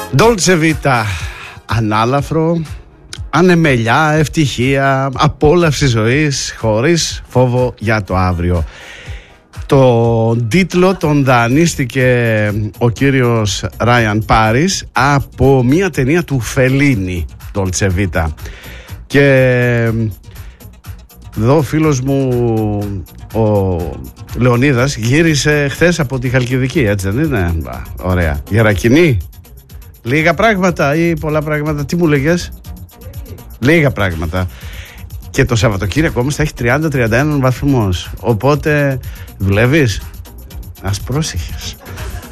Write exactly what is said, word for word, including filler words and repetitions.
Dolce Vita, ανάλαφρο, ανεμελιά, ευτυχία, απόλαυση ζωής χωρίς φόβο για το αύριο. Το τίτλο τον δανείστηκε ο κύριος Ράιαν Πάρις από μια ταινία του Φελίνι, Dolce Vita. Και εδώ ο φίλος μου ο Λεωνίδας γύρισε χθες από τη Χαλκιδική, έτσι δεν είναι? Ωραία. Γερακινή, λίγα πράγματα ή πολλά πράγματα? Τι μου λέγες? Λίγα πράγματα. Και το Σαββατοκύριακο όμως θα έχει τριάντα με τριάντα ένα βαθμούς. Οπότε δουλεύεις? Ας πρόσεχες.